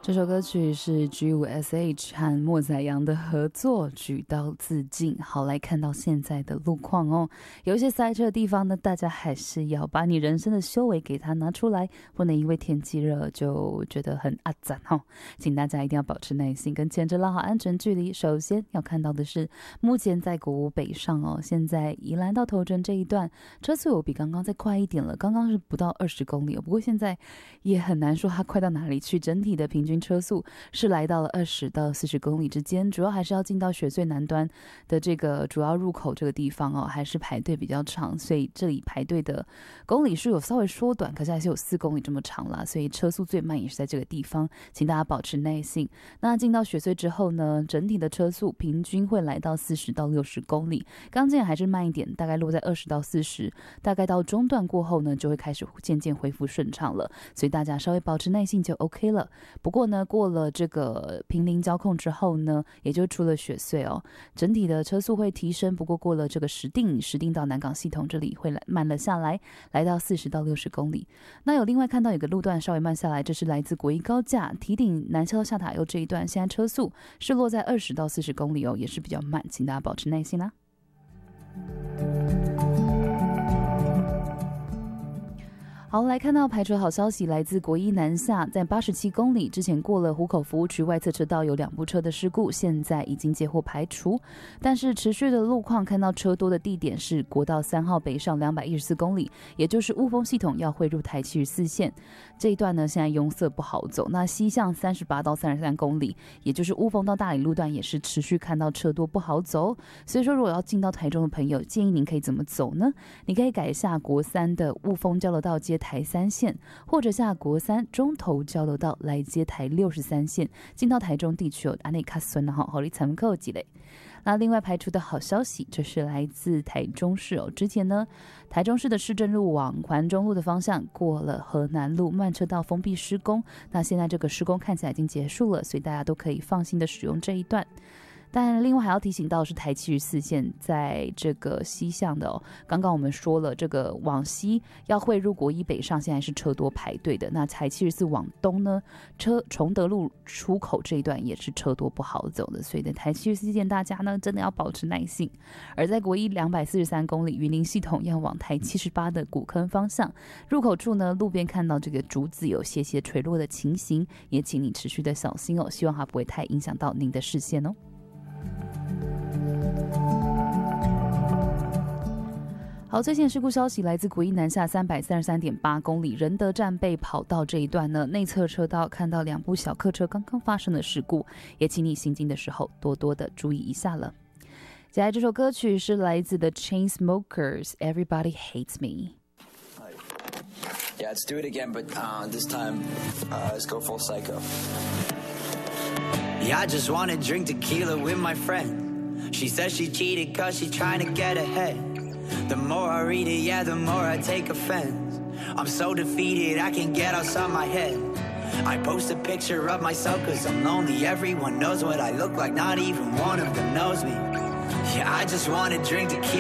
这首歌曲是 G5SH 和莫宰阳的合作，举刀自尽。好，来看到现在的路况哦，有一些塞车的地方呢，大家还是要把你人生的修为给它拿出来，不能因为天气热就觉得很阿赞哦。请大家一定要保持耐心，跟前车拉好安全距离。首先要看到的是，目前在国五北上哦，现在宜兰到头城这一段车速有比刚刚再快一点了，刚刚是不到20公里哦，不过现在也很难说它快到哪里去，整体的平均车速是来到了20到40公里之间，主要还是要进到雪隧南端的这个主要入口这个地方哦，还是排队比较长，所以这里排队的公里数有稍微缩短，可是还是有4公里这么长啦，所以车速最慢也是在这个地方，请大家保持耐性。那进到雪隧之后呢，整体的车速平均会来到40到60公里，刚进还是慢一点，大概落在20到40，大概到中段过后呢，就会开始渐渐恢复顺畅了，所以大家稍微保持耐性就 OK 了。不过呢，过了这个坪林交控之后呢，也就出了雪隧哦，整体的车速会提升，不过过了这个石碇到南港系统这里会慢了下来，来到40到60公里。那有另外看到有个路段稍微慢下来，这是来自国一高架堤顶南车到下塔悠这一段，现在车速是落在20到40公里哦，也是比较慢，请大家保持耐心啦。好，来看到排除好消息，来自国一南下，在87公里之前过了湖口服务区外侧车道有2部车的事故，现在已经接获排除，但是持续的路况看到车多的地点是国道3号北上214公里，也就是雾峰系统要汇入台74线这一段呢，现在拥塞不好走。那西向38到33公里，也就是雾峰到大理路段也是持续看到车多不好走，所以说如果要进到台中的朋友，建议您可以怎么走呢？你可以改下国3的雾峰交流道接台3线，或者下国3中投交流道来接台63线，进到台中地区有安内卡孙哈好利参考几类。那另外排除的好消息，这是来自台中市哦。之前呢，台中市的市政路往环中路的方向过了河南路慢车道封闭施工，那现在这个施工看起来已经结束了，所以大家都可以放心的使用这一段。但另外还要提醒到是台74线在这个西向的哦，刚刚我们说了这个往西要汇入国一北上，现在是车多排队的。那台74往东呢，崇德路出口这一段也是车多不好走的，所以在台74线大家呢真的要保持耐性。而在国一243公里云林系统要往台78的古坑方向入口处呢，路边看到这个竹子有些垂落的情形，也请你持续的小心哦，希望它不会太影响到您的视线哦。好，最新的事故消息来自国一南下333.8公里仁德站被跑道这一段呢，内侧车道看到2部小客车刚刚发生的事故，也请你行经的时候多多的注意一下了。接下来这首歌曲是来自 The Chainsmokers Everybody Hates Me。Yeah, let's do it again, but this time, let's go full psycho. Yeah, I just wanna drink tequila with my friend. She says she cheated cause she trying to get ahead. The more I read it, yeah, the more I take offense. I'm so defeated, I can't get outside my head. I post a picture of myself cause I'm lonely. Everyone knows what I look like, not even one of them knows me. Yeah, I just wanna drink tequila